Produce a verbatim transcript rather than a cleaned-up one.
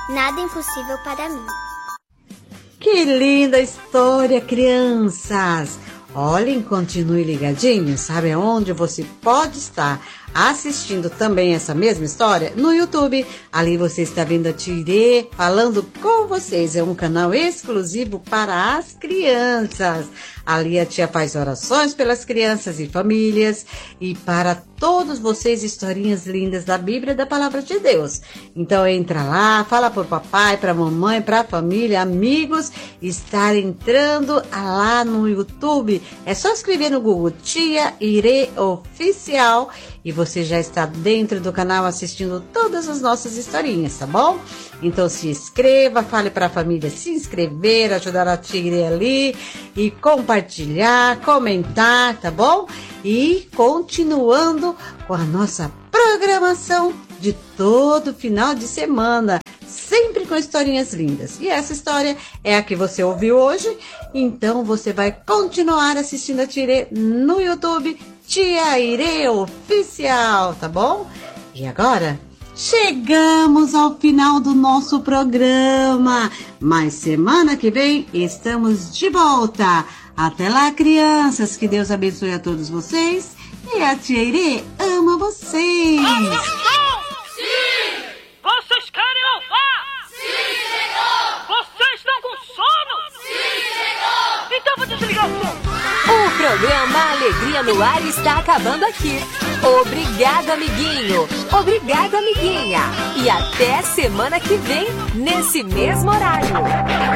nada impossível para mim. Que linda história, crianças! Olhem, continue ligadinho. Sabe onde você pode estar assistindo também essa mesma história? No YouTube. Ali você está vendo a Tirê falando com vocês. É um canal exclusivo para as crianças. Ali a tia faz orações pelas crianças e famílias e para todos vocês historinhas lindas da Bíblia e da Palavra de Deus. Então entra lá, fala por papai, para mamãe, para a família, amigos, estar entrando lá no YouTube. É só escrever no Google Tia Irê Oficial e você já está dentro do canal assistindo todas as nossas historinhas, tá bom? Então se inscreva, fale para a família se inscrever, ajudar a tia Irê ali e compartilhar, comentar, tá bom? E continuando com a nossa programação de todo final de semana, sempre com historinhas lindas. E essa história é a que você ouviu hoje, então você vai continuar assistindo a Tia Irê no YouTube, Tia Irê Oficial, tá bom? E agora, chegamos ao final do nosso programa, mas semana que vem estamos de volta. Até lá, crianças, que Deus abençoe a todos vocês e a Tia Irê ama vocês. Sim! Vocês querem louvar? Sim, Senhor! Vocês estão com sono? Sim, Senhor! Então vou desligar o som. O programa Alegria no Ar está acabando aqui. Obrigado, amiguinho. Obrigado, amiguinha. E até semana que vem, nesse mesmo horário.